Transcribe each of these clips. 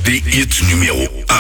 des hits numéro 1.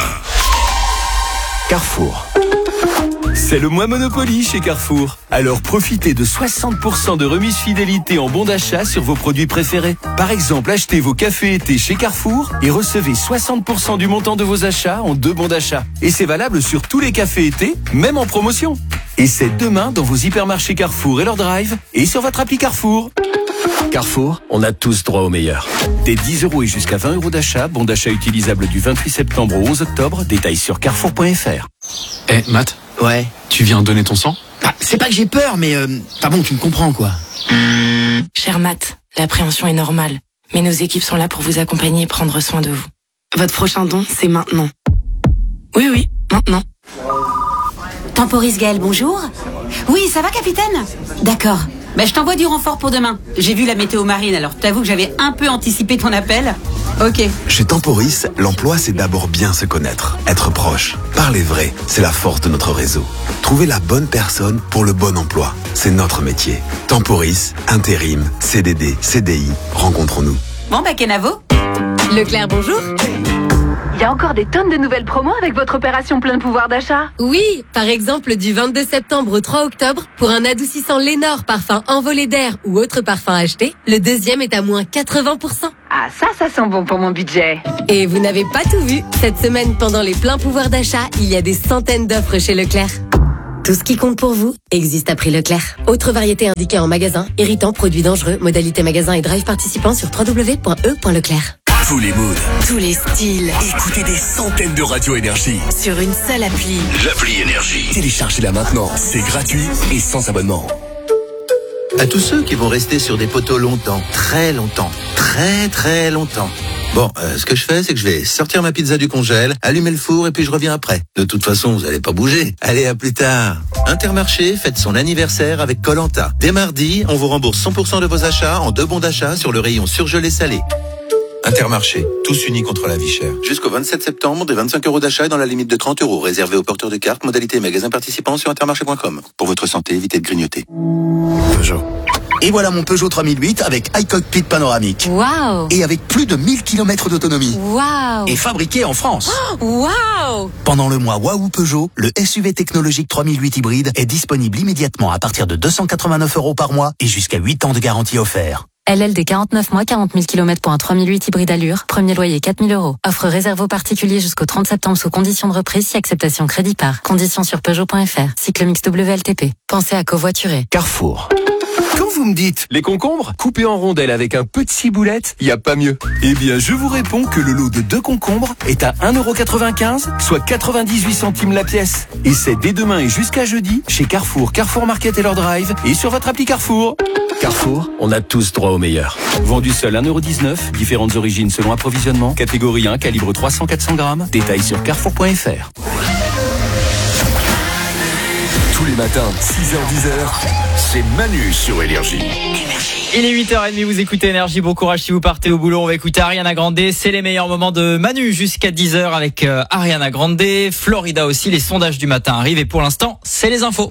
Carrefour. C'est le mois Monopoly chez Carrefour. Alors profitez de 60% de remise fidélité en bon d'achat sur vos produits préférés. Par exemple, achetez vos cafés été chez Carrefour et recevez 60% du montant de vos achats en 2 bons d'achat. Et c'est valable sur tous les cafés été, même en promotion. Et c'est demain dans vos hypermarchés Carrefour et leur drive et sur votre appli Carrefour. Carrefour, on a tous droit au meilleur. Des 10 € et jusqu'à 20 € d'achat, bon d'achat utilisable du 28 septembre au 11 octobre, détails sur carrefour.fr. Matt. Ouais. Tu viens donner ton sang ? C'est pas que j'ai peur, mais bon, tu me comprends quoi. Cher Matt, l'appréhension est normale, mais nos équipes sont là pour vous accompagner et prendre soin de vous. Votre prochain don, c'est maintenant. Oui, maintenant. Temporis Gaël, bonjour. Oui, ça va, capitaine ? D'accord. Je t'envoie du renfort pour demain. J'ai vu la météo marine, alors t'avoue que j'avais un peu anticipé ton appel. Ok. Chez Temporis, l'emploi, c'est d'abord bien se connaître, être proche. Parler vrai, c'est la force de notre réseau. Trouver la bonne personne pour le bon emploi, c'est notre métier. Temporis, intérim, CDD, CDI, rencontrons-nous. Bon, Kenavo. Leclerc, bonjour. Il y a encore des tonnes de nouvelles promos avec votre opération plein de pouvoir d'achat. Oui, par exemple du 22 septembre au 3 octobre, pour un adoucissant Lénore parfum envolé d'air ou autre parfum acheté, le deuxième est à moins 80%. Ah, ça sent bon pour mon budget. Et vous n'avez pas tout vu. Cette semaine, pendant les pleins pouvoirs d'achat, il y a des centaines d'offres chez Leclerc. Tout ce qui compte pour vous existe à prix Leclerc. Autre variété indiquée en magasin, irritant, produits dangereux, modalité magasin et drive participant sur www.e.leclerc. Tous les moods, Tous les styles, écoutez des centaines de radios Énergie. sur une seule appli. L'appli Énergie. Téléchargez-la maintenant, c'est gratuit et sans abonnement. À tous ceux qui vont rester sur des poteaux longtemps, très longtemps, très longtemps. Bon, ce que je fais, c'est que je vais sortir ma pizza du congèle, allumer le four et puis je reviens après. De toute façon, vous allez pas bouger. Allez, à plus tard. Intermarché fête son anniversaire avec Koh-Lanta. Dès mardi, on vous rembourse 100% de vos achats en 2 bons d'achat sur le rayon surgelé salé. Intermarché, tous unis contre la vie chère. Jusqu'au 27 septembre, des 25 € d'achat dans la limite de 30 €, réservés aux porteurs de cartes, modalité magasin participant sur intermarché.com. Pour votre santé, évitez de grignoter. Peugeot. Et voilà mon Peugeot 3008 avec iCockpit panoramique. Waouh! Et avec plus de 1000 km d'autonomie. Waouh! Et fabriqué en France. Waouh! Pendant le mois Waouh Peugeot, le SUV technologique 3008 hybride est disponible immédiatement à partir de 289 € par mois et jusqu'à 8 ans de garantie offert. LLD 49 mois, 40 000 km pour un 3008 hybride allure. Premier loyer 4 000 €. Offre réservée aux particuliers jusqu'au 30 septembre sous condition de reprise si acceptation crédit par. Conditions sur Peugeot.fr. Cycle mix WLTP. Pensez à covoiturer. Carrefour. Quand vous me dites les concombres coupés en rondelles avec un peu de ciboulette, il n'y a pas mieux. Eh bien, je vous réponds que le lot de 2 concombres est à 1,95 €, soit 98 centimes la pièce. Et c'est dès demain et jusqu'à jeudi chez Carrefour, Carrefour Market et leur drive et sur votre appli Carrefour. Carrefour, on a tous droit au meilleur. Vendu seul 1,19 €, différentes origines selon approvisionnement, catégorie 1, calibre 300-400 grammes, détails sur carrefour.fr. Tous les matins, 6h-10h, c'est Manu sur Énergie. Il est 8h30, vous écoutez Énergie, bon courage si vous partez au boulot. On va écouter Ariana Grande, c'est les meilleurs moments de Manu jusqu'à 10h avec Ariana Grande. Florida aussi, les sondages du matin arrivent et pour l'instant, c'est les infos.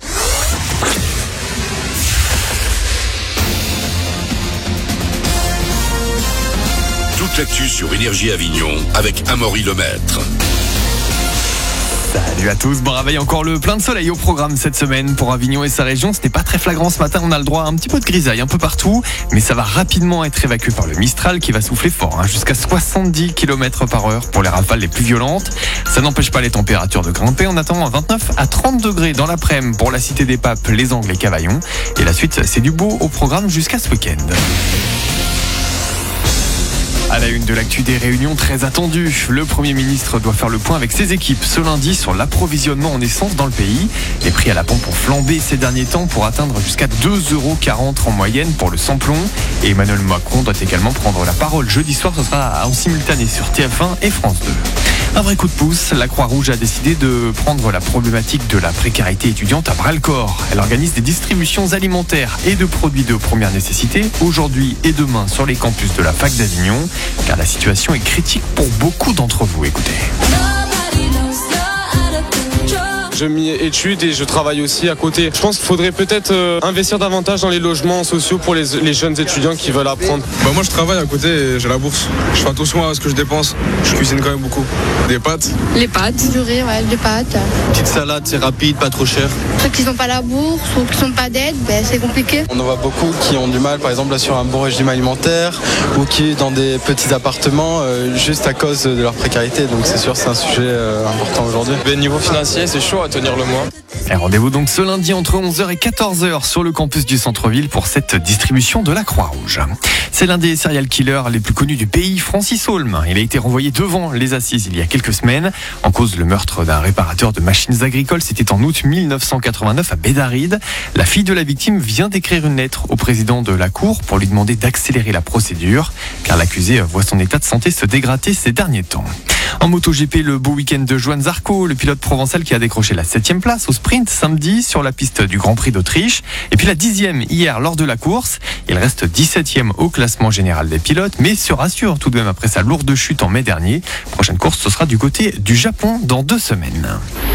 Toute l'actu sur Énergie Avignon avec Amaury Lemaître. Salut à tous, bon réveil, encore le plein de soleil au programme cette semaine pour Avignon et sa région. C'était pas très flagrant ce matin, on a le droit à un petit peu de grisaille un peu partout, mais ça va rapidement être évacué par le Mistral qui va souffler fort, jusqu'à 70 km/h pour les rafales les plus violentes. Ça n'empêche pas les températures de grimper, on attend 29 à 30 degrés dans l'après-midi pour la Cité des Papes, les Angles et Cavaillon. Et la suite, c'est du beau au programme jusqu'à ce week-end. À la une de l'actu des réunions très attendues, le Premier ministre doit faire le point avec ses équipes ce lundi sur l'approvisionnement en essence dans le pays. Les prix à la pompe ont flambé ces derniers temps pour atteindre jusqu'à 2,40 € en moyenne pour le samplon. Et Emmanuel Macron doit également prendre la parole jeudi soir, ce sera en simultané sur TF1 et France 2. Un vrai coup de pouce, la Croix-Rouge a décidé de prendre la problématique de la précarité étudiante à bras-le-corps. Elle organise des distributions alimentaires et de produits de première nécessité aujourd'hui et demain sur les campus de la fac d'Avignon, car la situation est critique pour beaucoup d'entre vous. Écoutez. Je m'y étude et je travaille aussi à côté. Je pense qu'il faudrait peut-être investir davantage dans les logements sociaux pour les jeunes étudiants qui veulent apprendre. Moi je travaille à côté et j'ai la bourse. Je fais attention à ce que je dépense. Je cuisine quand même beaucoup. Des pâtes. Les pâtes. Durée, ouais, des pâtes. Petite salade, c'est rapide, pas trop cher. Ceux qui n'ont pas la bourse ou qui n'ont pas d'aide, c'est compliqué. On en voit beaucoup qui ont du mal, par exemple, sur un bon régime alimentaire ou qui dans des petits appartements juste à cause de leur précarité. Donc c'est sûr, c'est un sujet important aujourd'hui. Niveau financier, c'est chaud à tenir le mois. Et rendez-vous donc ce lundi entre 11h et 14h sur le campus du centre-ville pour cette distribution de la Croix-Rouge. C'est l'un des serial killers les plus connus du pays, Francis Holm. Il a été renvoyé devant les assises il y a quelques semaines en cause le meurtre d'un réparateur de machines agricoles. C'était en août 1989 à Bédaride. La fille de la victime vient d'écrire une lettre au président de la cour pour lui demander d'accélérer la procédure car l'accusé voit son état de santé se dégrader ces derniers temps. En MotoGP, le beau week-end de Johann Zarco, le pilote provençal qui a décroché la 7e place au sprint samedi sur la piste du Grand Prix d'Autriche. Et puis la 10e hier lors de la course. Il reste 17e au classement général des pilotes, mais se rassure tout de même après sa lourde chute en mai dernier. Prochaine course, ce sera du côté du Japon dans 2 semaines.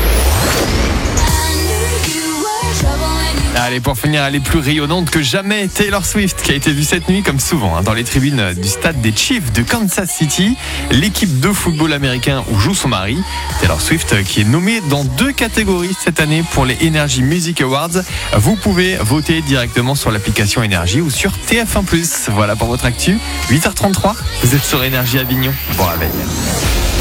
Allez, pour finir, elle est plus rayonnante que jamais. Taylor Swift, qui a été vue cette nuit, comme souvent, dans les tribunes du stade des Chiefs de Kansas City, l'équipe de football américain où joue son mari. Taylor Swift, qui est nommée dans 2 catégories cette année pour les Energy Music Awards. Vous pouvez voter directement sur l'application Énergie ou sur TF1+. Voilà pour votre actu. 8h33, vous êtes sur Énergie Avignon. Bon réveil.